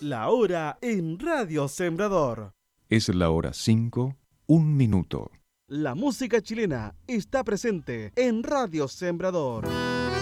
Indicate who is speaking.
Speaker 1: La hora en Radio Sembrador.
Speaker 2: Es la hora 5, 1 minuto.
Speaker 1: La música chilena está presente en Radio Sembrador.